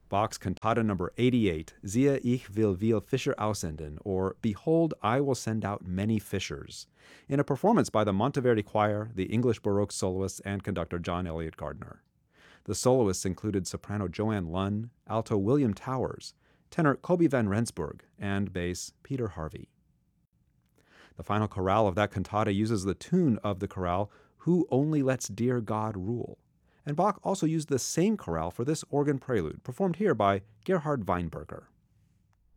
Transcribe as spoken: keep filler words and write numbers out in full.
Bach's Cantata number eighty-eight, Siehe, ich will viel Fischer aussenden, or Behold, I will send out many fishers, in a performance by the Monteverdi Choir, the English Baroque soloists, and conductor John Eliot Gardiner. The soloists included soprano Joanne Lunn, alto William Towers, tenor Kobe van Rensburg, and bass Peter Harvey. The final chorale of that cantata uses the tune of the chorale, Who Only Lets Dear God Rule. And Bach also used the same chorale for this organ prelude, performed here by Gerhard Weinberger.